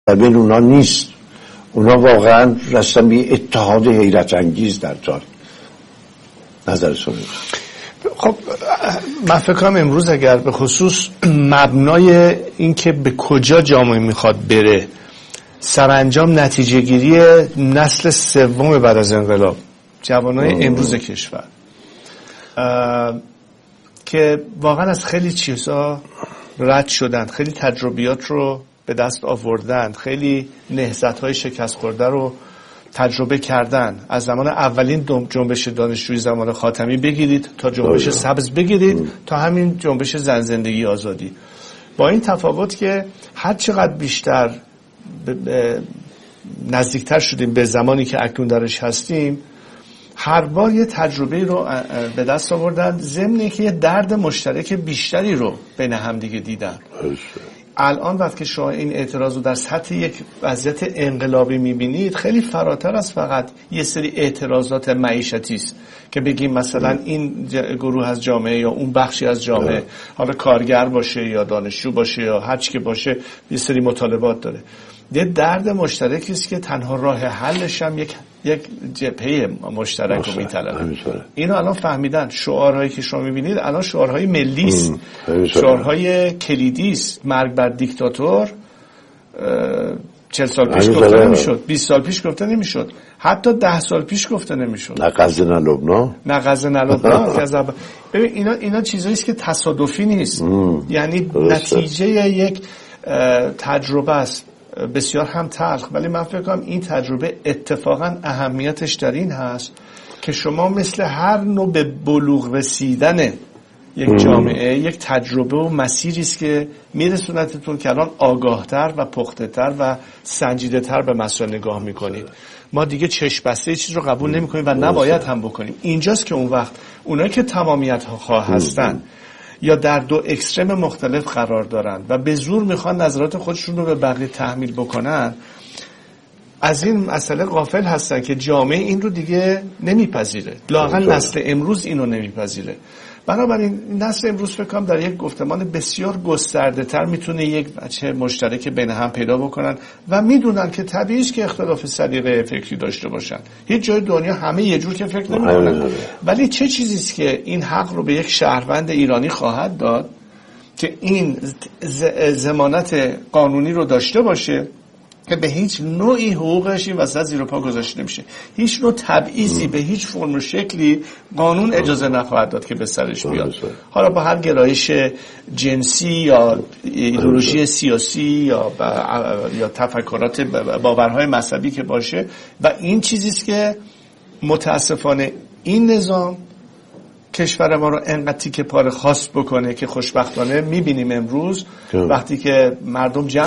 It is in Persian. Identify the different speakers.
Speaker 1: در بین اونا نیست. اونا واقعا رسم یه اتحاد حیرت انگیز در تاریخ. نظر شما؟
Speaker 2: خب من فکر کنم امروز اگر به خصوص مبنای این که به کجا جامعه میخواد بره سرانجام نتیجه گیری نسل سوم بعد از انقلاب، جوانای امروز کشور که واقعا از خیلی چیزا رد شدن، خیلی تجربیات رو به دست آوردن، خیلی نهضت‌های شکست خورده رو تجربه کردن. از زمان اولین جنبش دانشجویی زمان خاتمی بگیرید تا جنبش سبز بگیرید تا همین جنبش زن زندگی آزادی، با این تفاوت که هر چقدر بیشتر نزدیکتر شدیم به زمانی که اکنون درش هستیم، هر بار یه تجربه رو به دست آوردن، ضمن که یه درد مشترک بیشتری رو بین هم دیگه دیدن. الان وقتی که شما این اعتراض رو در سطح یک وضعیت انقلابی میبینید، خیلی فراتر از فقط یه سری اعتراضات معیشتی است که بگیم مثلا این گروه از جامعه یا اون بخشی از جامعه، حالا کارگر باشه یا دانشجو باشه یا هر چی که باشه، یه سری مطالبات داره. یه درد مشترکی است که تنها راه حلش هم یک جبهه مشترک رو میطلبه. اینو الان فهمیدن. شعارهایی که شما میبینید الان شعارهای ملی است، شعارهای کلیدی است. مرگ بر دیکتاتور 40 سال پیش گفته نمیشد، 20 سال پیش گفته نمیشد، حتی 10 سال پیش گفته نمیشد.
Speaker 1: نه غزه نه لبنان،
Speaker 2: نه غزه نه لبنان. ببین اینا چیزایی است که تصادفی نیست، یعنی نتیجه یک تجربه است، بسیار هم تلخ، ولی من فکر کنم این تجربه اتفاقا اهمیتش در این هست که شما مثل هر نوع به بلوغ رسیدن یک جامعه یک تجربه و مسیری است که میرسونتتون که الان آگاهتر و پخته‌تر و سنجیده‌تر به مسائل نگاه میکنید. ما دیگه چشم بسته چیز رو قبول نمیکنیم و نباید هم بکنیم. اینجاست که اون وقت اونایی که تمامیت خواه هستن یا در دو اکستریم مختلف قرار دارن و به زور میخوان نظرات خودشون رو به بقیه تحمیل بکنن، از این مسئله غافل هستن که جامعه این رو دیگه نمیپذیره. لااقل نسل امروز اینو نمیپذیره. بنابراین نسل امروز فکر کنم در یک گفتمان بسیار گسترده تر میتونه یک وجه مشترک بین هم پیدا بکنن و میدونن که طبیعیه که اختلاف سلیقه فکری داشته باشن. هیچ جای دنیا همه یه جور که فکر نمیکنن، ولی چه چیزیست که این حق رو به یک شهروند ایرانی خواهد داد که این ضمانت قانونی رو داشته باشه که به هیچ نوعی حقوقش این وسط زیر پا گذاشته نمیشه، هیچ نوع تبعیضی به هیچ فرم و شکلی قانون اجازه نخواهد داد که به سرش بیاد، حالا با هر گرایش جنسی یا ایدئولوژی سیاسی یا تفکرات باورهای مذهبی که باشه. و این چیزیست که متاسفانه این نظام کشور ما رو انقدر تیکه پاره خاص بکنه که خوشبختانه میبینیم امروز وقتی که مردم جمع